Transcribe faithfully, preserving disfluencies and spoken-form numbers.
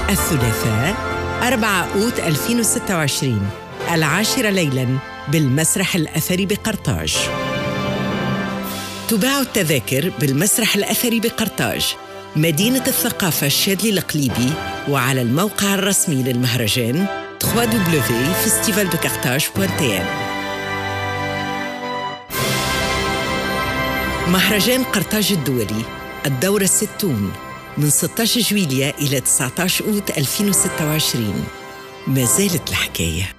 الثلاثاء أربعة أوت ألفين وستة وعشرين العاشرة ليلاً بالمسرح الأثري بقرطاج. تباع التذاكر بالمسرح الأثري بقرطاج، مدينة الثقافة الشاذلي القليبي، وعلى الموقع الرسمي للمهرجان دبليو دبليو دبليو دوت فيستيفال دو كارتاج دوت تي إن. مهرجان قرطاج الدولي الدورة الستون من ستة عشر جويلية إلى تسعة عشر أوت ألفين وستة وعشرين. ما زالت الحكاية.